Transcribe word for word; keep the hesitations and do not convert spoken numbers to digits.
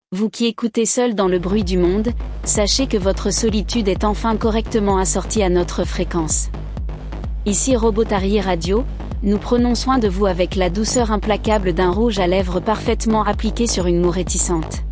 Vous qui écoutez seul dans le bruit du monde, sachez que votre solitude est enfin correctement assortie à notre fréquence. Ici Robotary Radio, nous prenons soin de vous avec la douceur implacable d'un rouge à lèvres parfaitement appliqué sur une moue réticente.